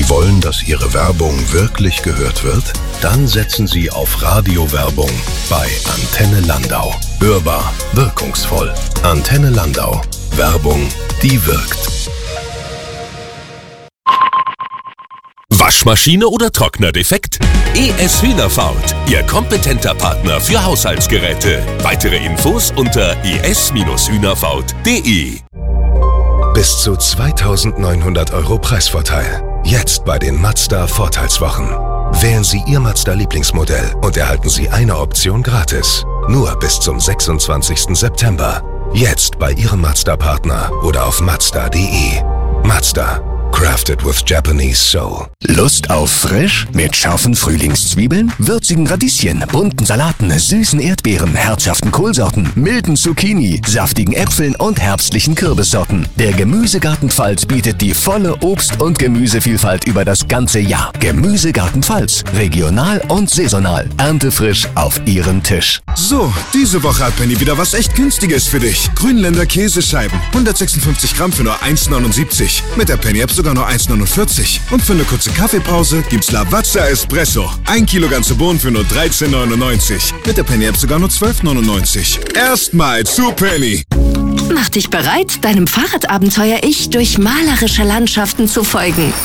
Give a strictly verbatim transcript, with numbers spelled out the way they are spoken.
Wollen, dass Ihre Werbung wirklich gehört wird? Dann setzen Sie auf Radiowerbung bei Antenne Landau. Hörbar, wirkungsvoll. Antenne Landau. Werbung, die wirkt. Waschmaschine oder Trockner defekt? E S Hühnerfaut, Ihr kompetenter Partner für Haushaltsgeräte. Weitere Infos unter e s Hühnerfaut punkt de. Bis zu zweitausendneunhundert Euro Preisvorteil. Jetzt bei den Mazda Vorteilswochen. Wählen Sie Ihr Mazda-Lieblingsmodell und erhalten Sie eine Option gratis. Nur bis zum sechsundzwanzigsten September. Jetzt bei Ihrem Mazda-Partner oder auf mazda punkt de. Mazda. Crafted with Japanese soul. Lust auf frisch? Mit scharfen Frühlingszwiebeln, würzigen Radieschen, bunten Salaten, süßen Erdbeeren, herzhaften Kohlsorten, milden Zucchini, saftigen Äpfeln und herbstlichen Kürbissorten. Der Gemüsegarten Pfalz bietet die volle Obst- und Gemüsevielfalt über das ganze Jahr. Gemüsegarten Pfalz. Regional und saisonal. Erntefrisch auf Ihren Tisch. So, diese Woche hat Penny wieder was echt Günstiges für dich. Grünländer Käsescheiben. hundertsechsundfünfzig Gramm für nur eins neunundsiebzig. Mit der Penny-App sogar nur eins neunundvierzig. Und für eine kurze Kaffeepause gibt's Lavazza Espresso. Ein Kilo ganze Bohnen für nur dreizehn neunundneunzig. Mit der Penny-App sogar nur zwölf neunundneunzig. Erstmal zu Penny. Mach dich bereit, deinem Fahrradabenteuer-Ich durch malerische Landschaften zu folgen.